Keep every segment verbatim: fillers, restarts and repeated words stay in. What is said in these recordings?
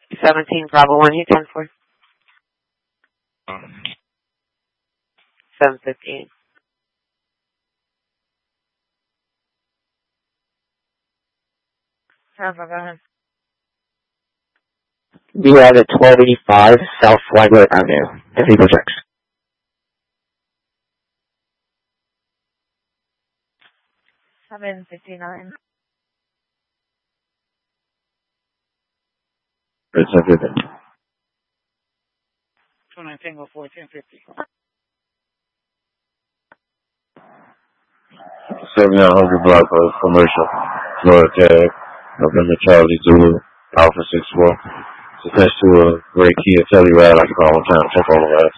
seventeen, Bravo one, you ten four. seven fifteen. Go ahead. We have at twelve eighty-five South Flagler Avenue in Eagle Tricks. seven fifty-nine. It's everything. twenty Tango fourteen fifty. seventy-nine hundred block of commercial. Florida tag. November Charlie Zulu. Alpha six four. It's attached to a gray Kia Telluride. I can call one time. Check all the rides.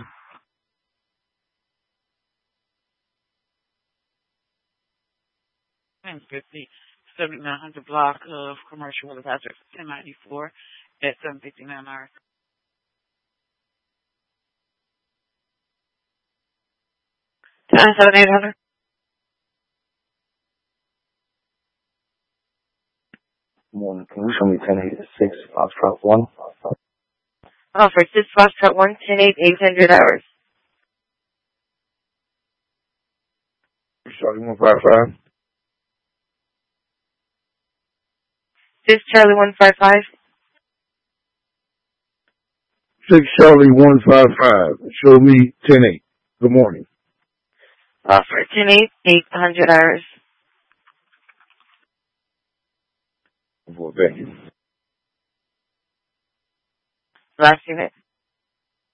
ten fifty. seventy-nine hundred block of commercial with address ten ninety-four at seven fifty-nine hours. ten seven eight hundred. Morning. Can you show me ten eighty-six Foxtrot one? Oh, for six Foxtrot one, ten eight, eight hundred hours. Charlie one five five. six Charlie one five five. six Charlie one five five. Show me ten eight. Good morning. Oh, for ten eight, eight hundred hours. Well, thank you. Last unit.